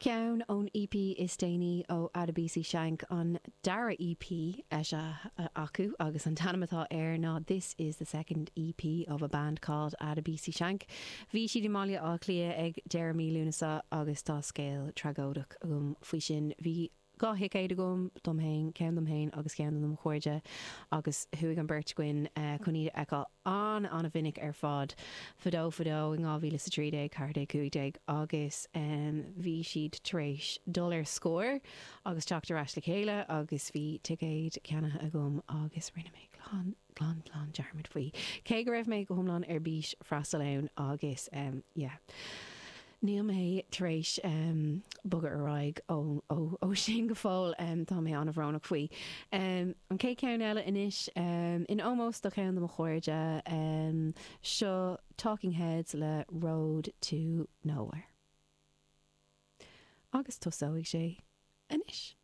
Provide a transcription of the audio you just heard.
Ceann ón EP is déine ó Adebisi Shank an Dara EP acu agus an tanamatá ná this is the second EP of a band called Adebisi Shank. Bhí siad imália á clia ag Jeremy Lunasa agus tá scéal tragódach faoi sin bhí gá hicéid agum domhain, cean domhain agus cean dom chuirde agus thuig an Bert Gwyn chuní eá an a vinnic ar fád fadó i ngáhíle sa trídé cardé cuaigdéig agus bhí siad taréis dul scór agus teachtar eis le chéile agus bhí ticéid ceanna agum agus rinne mé glán dearmid faoi. Cé go raibh mé go thomláin ar bís freastal agus níl mé taréis bugad aráig ó sin go fáil tá mé an bhránach faoi. An cé ceann eile inis in almost do cheann am chuirde seo Talking Heads le Road to Nowhere. Agus tosóigh sé inis.